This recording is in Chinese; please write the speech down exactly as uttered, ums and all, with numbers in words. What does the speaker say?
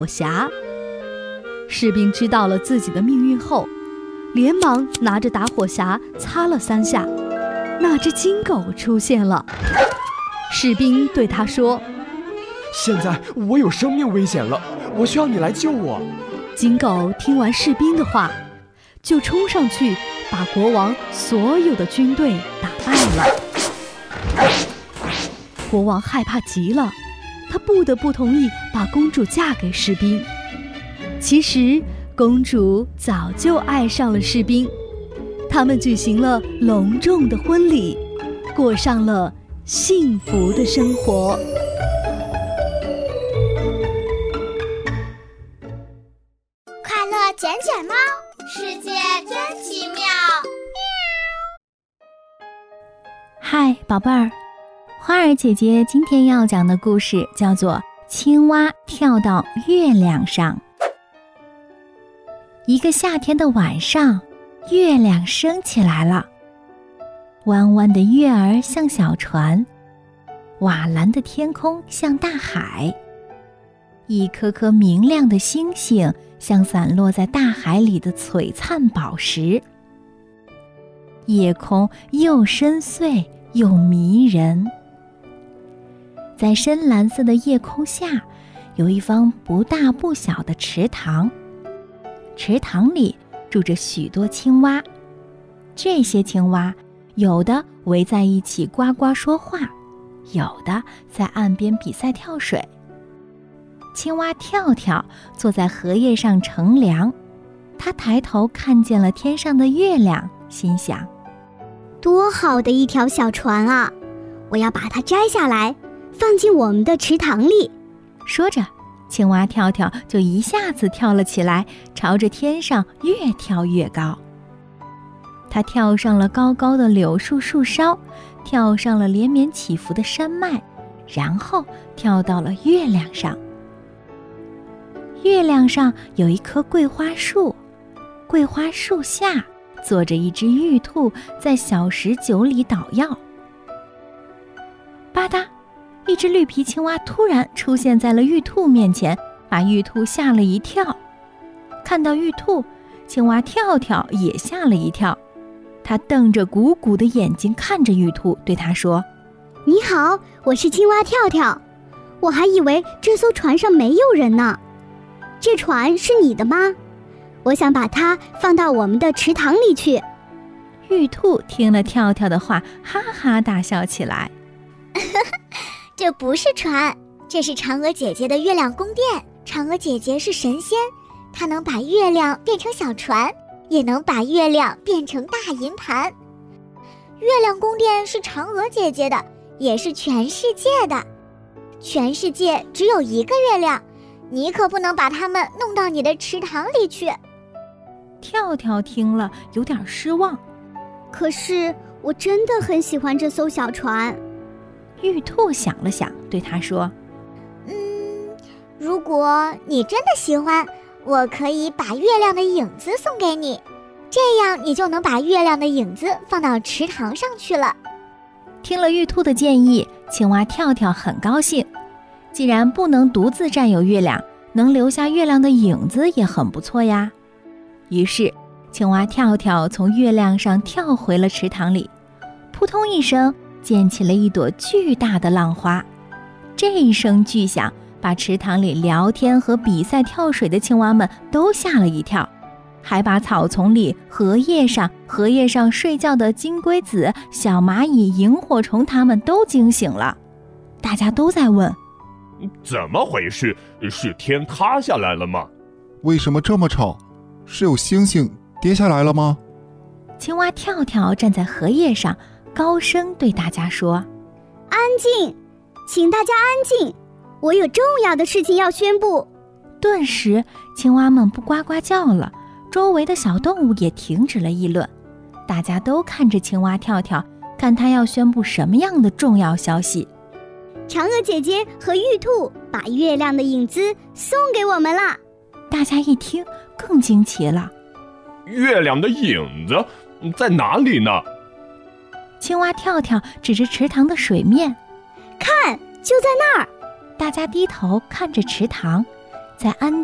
火匣。士兵知道了自己的命运后，连忙拿着打火匣擦了三下，那只金狗出现了。士兵对他说： 现在我有生命危险了，我需要你来救我。 金狗听完士兵的话，就冲上去把国王所有的军队打败了。国王害怕极了，他不得不同意把公主嫁给士兵。其实公主早就爱上了士兵，他们举行了隆重的婚礼，过上了幸福的生活。 快乐捡捡猫，世界真奇妙。 嗨，宝贝儿，花儿姐姐今天要讲的故事叫做《青蛙跳到月亮上》。一个夏天的晚上，月亮升起来了，弯弯的月儿像小船，瓦蓝的天空像大海，一颗颗明亮的星星像散落在大海里的璀璨宝石。夜空又深邃又迷人。在深蓝色的夜空下，有一方不大不小的池塘，池塘里住着许多青蛙。这些青蛙有的围在一起呱呱说话，有的在岸边比赛跳水。青蛙跳跳坐在荷叶上乘凉，他抬头看见了天上的月亮，心想： 多好的一条小船啊！我要把它摘下来，放进我们的池塘里。 说着，青蛙跳跳就一下子跳了起来，朝着天上越跳越高。它跳上了高高的柳树树梢，跳上了连绵起伏的山脉，然后跳到了月亮上。月亮上有一棵桂花树，桂花树下坐着一只玉兔，在小石酒里捣药。吧嗒，一只绿皮青蛙突然出现在了玉兔面前，把玉兔吓了一跳。看到玉兔，青蛙跳跳也吓了一跳，他瞪着鼓鼓的眼睛看着玉兔，对他说： 你好，我是青蛙跳跳，我还以为这艘船上没有人呢。这船是你的吗？我想把它放到我们的池塘里去。 玉兔听了跳跳的话，哈哈大笑起来。 这不是船，这是嫦娥姐姐的月亮宫殿。嫦娥姐姐是神仙，她能把月亮变成小船，也能把月亮变成大银盘。月亮宫殿是嫦娥姐姐的，也是全世界的。全世界只有一个月亮，你可不能把它们弄到你的池塘里去。 跳跳听了有点失望， 可是我真的很喜欢这艘小船。 玉兔想了想，对他说： 嗯，如果你真的喜欢，我可以把月亮的影子送给你，这样你就能把月亮的影子放到池塘上去了。 听了玉兔的建议，青蛙跳跳很高兴，既然不能独自占有月亮，能留下月亮的影子也很不错呀。于是青蛙跳跳从月亮上跳回了池塘里，扑通一声溅起了一朵巨大的浪花。这一声巨响把池塘里聊天和比赛跳水的青蛙们都吓了一跳，还把草丛里、荷叶上、荷叶上睡觉的金龟子、小蚂蚁、萤火虫它们都惊醒了。大家都在问： 怎么回事？是天塌下来了吗？ 为什么这么吵？是有星星跌下来了吗？ 青蛙跳跳站在荷叶上，高声对大家说： 安静，请大家安静，我有重要的事情要宣布。 顿时青蛙们不呱呱叫了，周围的小动物也停止了议论，大家都看着青蛙跳跳，看他要宣布什么样的重要消息。 嫦娥姐姐和玉兔把月亮的影子送给我们了。 大家一听更惊奇了， 月亮的影子在哪里呢？ 青蛙跳跳指着池塘的水面， 看，就在那儿。 大家低头看着池塘， 在安